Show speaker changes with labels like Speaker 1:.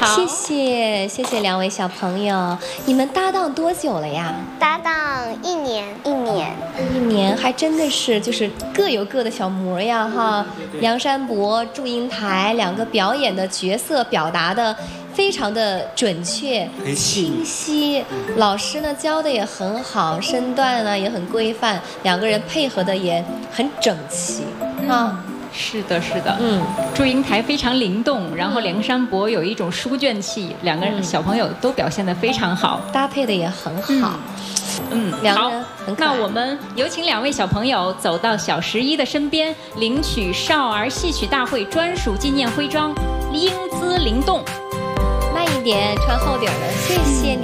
Speaker 1: 好，
Speaker 2: 谢谢两位小朋友，你们搭档多久了呀？
Speaker 3: 搭档1年。
Speaker 2: 1年，还真的是就是各有各的小模样哈。梁山伯、祝英台两个表演的角色表达的非常的准确、清晰，老师呢教的也很好，身段呢也很规范，两个人配合的也很整齐啊。
Speaker 1: 是的，祝英台非常灵动，然后梁山伯有一种书卷气，两个人小朋友都表现得非常好，
Speaker 2: 搭配的也很好。两个人很可爱。
Speaker 1: 那我们有请两位小朋友走到小11的身边，领取少儿戏曲大会专属纪念徽章，英姿灵动。
Speaker 2: 慢一点，穿厚底儿的，谢谢你。